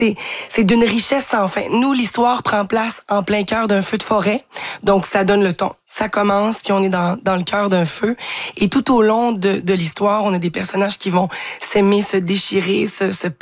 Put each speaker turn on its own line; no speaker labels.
C'est d'une richesse sans fin. Nous, l'histoire prend place en plein cœur d'un feu de forêt, donc ça donne le ton. Ça commence, puis on est dans le cœur d'un feu. Et tout au long de l'histoire, on a des personnages qui vont s'aimer, se déchirer, se